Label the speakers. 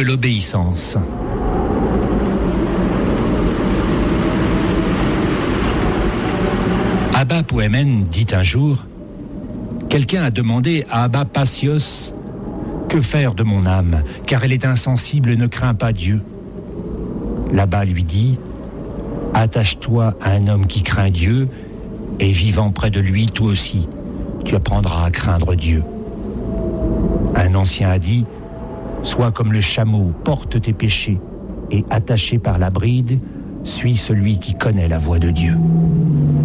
Speaker 1: l'obéissance. Abba Poemen dit un jour: quelqu'un a demandé à Abba Passios: que faire de mon âme, car elle est insensible et ne craint pas Dieu. L'Abba lui dit: attache-toi à un homme qui craint Dieu, et vivant près de lui, toi aussi, tu apprendras à craindre Dieu. Un ancien a dit: sois comme le chameau, porte tes péchés, et attaché par la bride, suis celui qui connaît la voie de Dieu.